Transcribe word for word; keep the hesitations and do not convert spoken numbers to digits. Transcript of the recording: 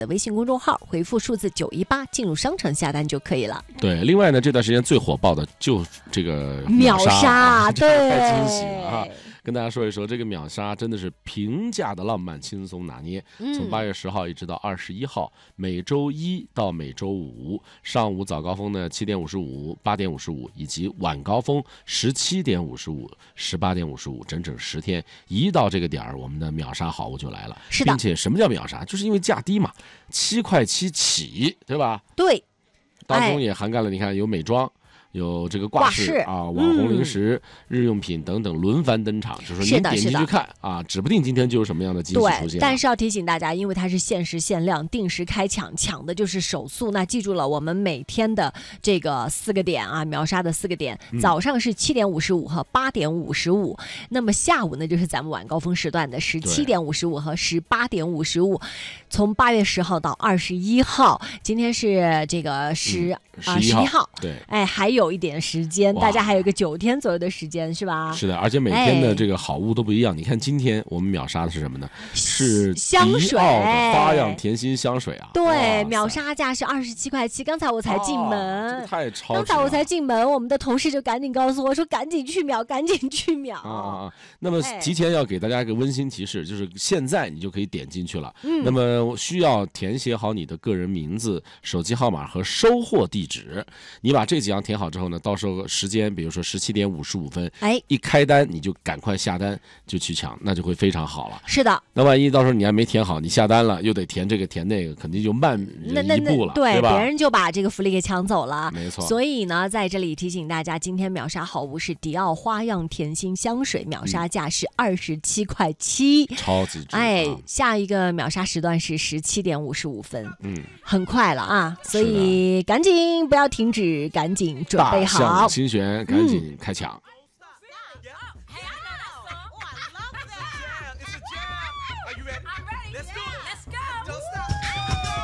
的微信公众号，回复数字九一八进入商城下单就可以了。 对，另外呢，这段时间最火爆的就这个秒杀， 啊、 对， 太惊喜了啊！跟大家说一说，这个秒杀真的是平价的浪漫，轻松拿捏。 嗯、 从八月十号一直到二十一号，每周一到每周五上午早高峰呢七点五十五、八点五十五，以及晚高峰十七点五十五、十八点五十五，整整十天。一到这个点儿，我们的秒杀好物就来了。 是的， 并且什么叫秒杀？就是因为价低嘛，七块七起，对吧？ 对， 当中也涵盖了，你看有美妆。有这个挂饰啊，网红零食、嗯、日用品等等轮番登场，就是说您点进去看啊，指不定今天就有什么样的惊喜出现。 对，但是要提醒大家，因为它是限时限量、定时开抢，抢的就是手速。那记住了，我们每天的这个四个点啊，秒杀的四个点，早上是七点五十五和八点五十五，那么下午呢就是咱们晚高峰时段的十七点五十五和十八点五十五。从八月十号到二十一号，今天是这个十、嗯、啊十一号， 对， 哎，还有。有一点时间，大家还有个九天左右的时间，是吧？ 是的，而且每天的这个好物都不一样。哎、你看今天我们秒杀的是什么呢？是香水， 迪奥的花样甜心香水啊！ 对，秒杀价是二十七块七。刚才我才进门， 哦、太超！ 刚才我才进门，我们的同事就赶紧告诉我说：“赶紧去秒，赶紧去秒！” 啊啊啊！那么提前要给大家一个温馨提示，就是现在你就可以点进去了。嗯。那么需要填写好你的个人名字、手机号码和收货地址。你把这几样填好之后呢，到时候时间，比如说十七点五十五分， 哎， 一开单你就赶快下单就去抢，那就会非常好了。 是的， 那万一到时候你还没填好，你下单了又得填这个填那个，肯定就慢人一步了， 对， 对吧？ 别人就把这个福利给抢走了。 没错。 所以呢，在这里提醒大家，今天秒杀好物是迪奥花样甜心香水，秒杀价是二十七块七， 超级值。 哎，下一个秒杀时段是十七点五十五分， 嗯， 很快了啊，所以赶紧不要停止，赶紧准备好。 大象新选，赶紧开抢。嗯